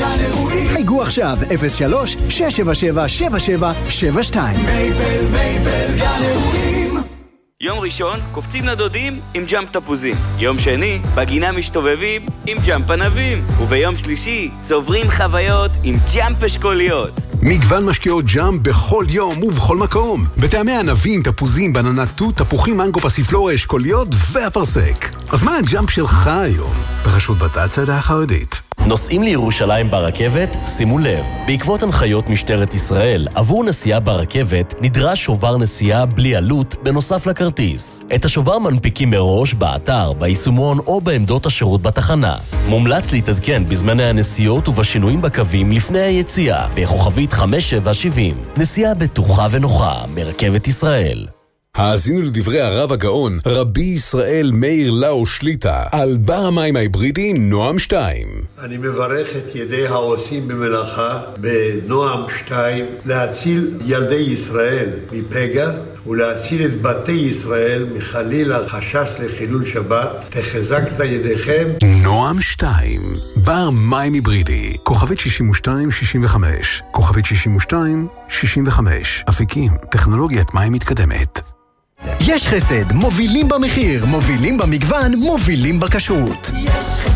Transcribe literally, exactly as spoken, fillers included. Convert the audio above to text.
גן אירועים. היגו עכשיו אפס שלוש שש שבע שבע שבע שבע שבע שתיים. מייבל, מייבל, גן אירועים. יום ראשון, קופצים לדודים עם ג'אמפ תפוזים. יום שני, בגינה משתובבים עם ג'אמפ ענבים. וביום שלישי, צוברים חוויות עם ג'אמפ אשכוליות. מגוון משקיעות ג'אמפ בכל יום ובכל מקום. בטעמי ענבים, תפוזים, בננה תות, תפוחים, מנגו, פסיפלורה, אשכוליות ואפרסק. אז מה הג'אמפ שלך היום? ברשות בט"צ העדה החרדית. נוסעים לירושלים ברכבת? שימו לב, בעקבות הנחיות משטרת ישראל, עבור נסיעה ברכבת נדרש שובר נסיעה בלי עלות בנוסף לכרטיס. את השובר מנפיקים מראש באתר, ביישומון או בעמדות השירות בתחנה. מומלץ להתעדכן בזמני הנסיעות ובשינויים בקווים לפני היציאה, בכוכבית חמש שבע שבעים. נסיעה בטוחה ונוחה מרכבת ישראל. האזינו לדברי הרב הגאון, רבי ישראל מאיר לאו שליטה, על בר המים ההיברידי נועם שתיים. אני מברך את ידי העושים במלאכה בנועם שתיים להציל ילדי ישראל מפגע ולהציל את בתי ישראל מחלילה חשש לחילול שבת. תחזקת ידיכם. נועם שתיים, בר מים היברידי, כוכבית שישים ושתיים שישים וחמש, כוכבית שישים ושתיים שישים וחמש. אפיקים, טכנולוגיית מים מתקדמת. יש חסד, מובילים במחיר, מובילים במגוון, מובילים בכשרות. יש